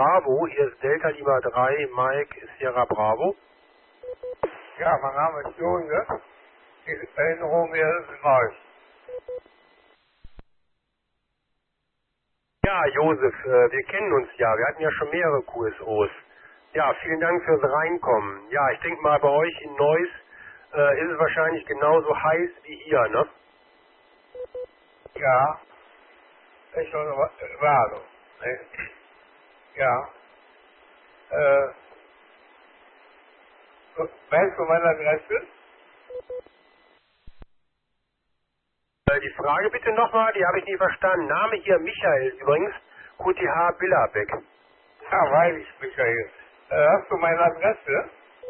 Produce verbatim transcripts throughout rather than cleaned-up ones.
Bravo, hier ist Delta Lima drei, Mike Sierra Bravo. Ja, mein Name ist Josef. Die Erinnerung mir ist neu. Ja, Josef, äh, wir kennen uns ja, wir hatten ja schon mehrere Q S Os. Ja, vielen Dank fürs Reinkommen. Ja, ich denke mal, bei euch in Neuss äh, ist es wahrscheinlich genauso heiß wie hier, ne? Ja, ist schon wahr so. Ne? Ja. Äh, weißt du meine Adresse? Äh, die Frage bitte nochmal, die habe ich nie verstanden. Name hier Michael übrigens, Q T H Billerbeck. Ja, weiß ich, Michael. Äh, hast du meine Adresse?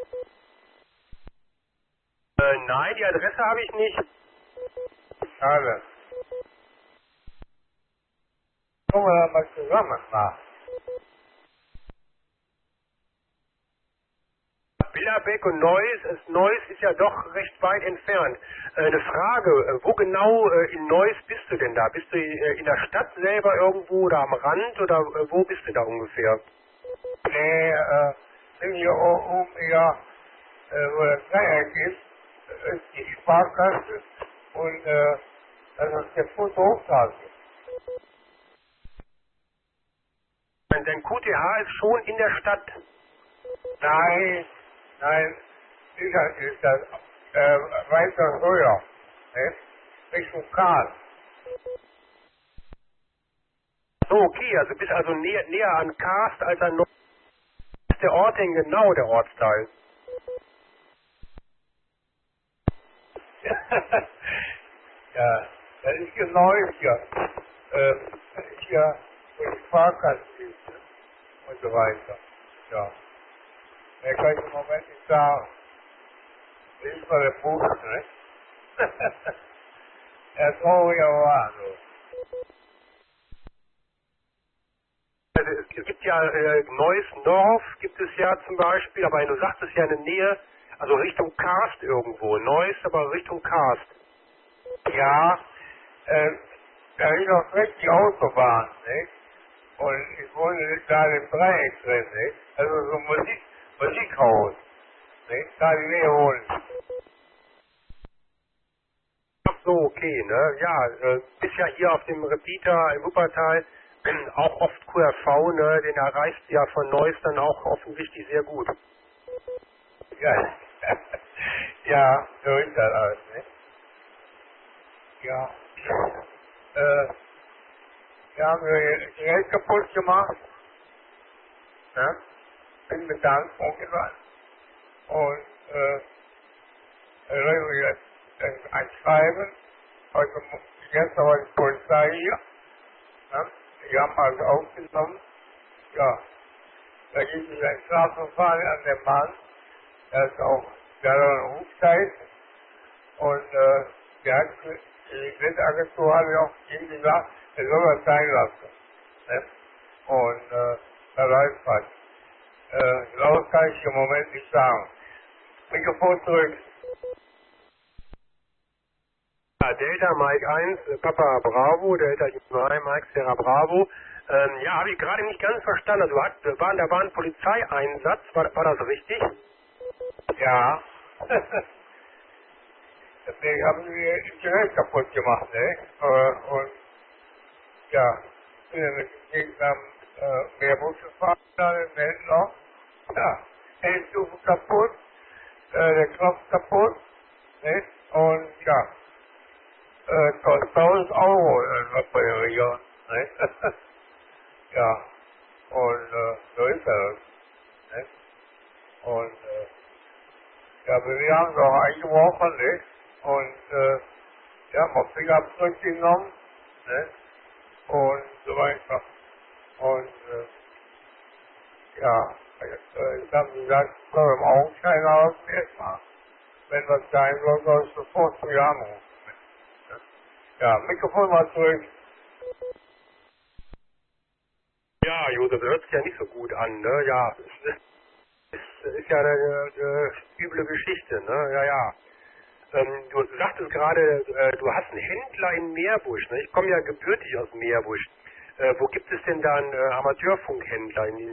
Äh, nein, die Adresse habe ich nicht. Schade. Kommen wir dann mal zusammen nach. Billerbeck und Neuss, ist, Neuss ist ja doch recht weit entfernt. Äh, eine Frage, äh, wo genau äh, in Neuss bist du denn da? Bist du äh, in der Stadt selber irgendwo oder am Rand oder äh, wo bist du da ungefähr? Nee, äh, bin hier oben, ja, äh, wo das Dreieck ist, äh, ist die Sparkasse und, äh, das ist der Fotohochstraße. Dein Q T H ist schon in der Stadt. Nein, nein, sicher ist das, äh, weiter höher, ne? Richtung Karl. So, okay, also bist also näher, näher an Karst als an Neuss. Was ist der Ort denn genau, der Ortsteil? Ja, das ist genau hier. Äh, das ist ja, wo die Sparkasse ist, ne? Und so weiter. Ja. Ich kann im Moment nicht sagen. Das ist mal der Buch, ne? Er ist traurig, aber wahr, so. Also es gibt ja äh, Neuss Norf, gibt es ja zum Beispiel, aber du sagtest ja in der Nähe, also Richtung Karst irgendwo. Neuss, aber Richtung Karst. Ja, äh, da ist auch recht die Autobahn, ne? Und ich wohne da im Dreieck drin, ne? Also so Musik, Musikhaus, ne? Da in der Nähe wohne ich. Ach so, okay, ne? Ja, äh, bist ja hier auf dem Repeater im Wuppertal auch oft Q R V, ne? Den erreichst du ja von Neuss dann auch offensichtlich sehr gut. Ja, ja, so ist das alles, ne? Ja. Äh, wir haben das Gerät kaputt gemacht, ne? Bin mit der Hand umgerannt. Und, äh, äh, jetzt ein Schreiben, heute, mu- gestern war die Polizei hier, ne? Die haben also aufgenommen, ja, da gibt es ein Strafverfahren an dem Mann, der ist auch, der hat auch eine Rufzeit, und, äh, der hat, die Nettagentur hat ja auch ihm gesagt, er soll das sein lassen, ne? Und, äh, da läuft was. Äh, laut kann ich im Moment nicht sagen. Mikrofon zurück. Ja, Delta Mike eins, äh, Papa Bravo, Delta zwei, Mike Sierra Bravo. Ähm, ja, habe ich gerade nicht ganz verstanden. Also hat, da war, da war ein Polizeieinsatz, war, war das richtig? Ja. Deswegen haben wir das Gerät kaputt gemacht, ne? Äh, und ja, bin dann mit dem Gegner äh, mehr Bus gefahren, dann im Händler. Ja, Endstufe kaputt, äh, der Knopf kaputt, ne? Und ja, äh, kostet tausend Euro in Reparieren, ne? Ja, und äh, so ist das, ne? Und äh, ja, wir haben es auch eingebrochen, ne? Und äh, ja, mal Fingerabdruck genommen, ne? Und so weiter. Und äh, ja, äh, ich habe gesagt, ich soll im Augenschein ausgehen, wenn was sein soll, soll ich sofort zu ihr anrufen. Ne? Ja, Mikrofon mal zurück. Ja, Josef, das hört sich ja nicht so gut an, ne? Ja, es ist, ist, ist ja eine, eine üble Geschichte, ne? Ja, ja. Ähm, du sagtest gerade, äh, du hast einen Händler in Meerbusch, ne? Ich komme ja gebürtig aus Meerbusch. Äh, wo gibt es denn da einen äh, Amateurfunkhändler in